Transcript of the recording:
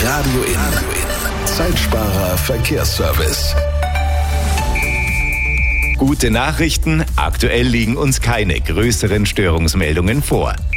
Radio In. Zeitsparer Verkehrsservice. Gute Nachrichten, aktuell liegen uns keine größeren Störungsmeldungen vor.